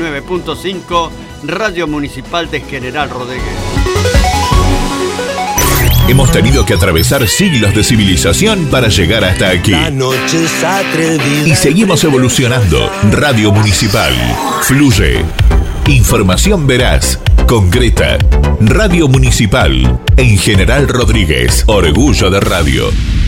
89.5, Radio Municipal de General Rodríguez. Hemos tenido que atravesar siglos de civilización para llegar hasta aquí. Y seguimos evolucionando. Radio Municipal. Fluye. Información veraz, concreta. Radio Municipal. En General Rodríguez. Orgullo de radio.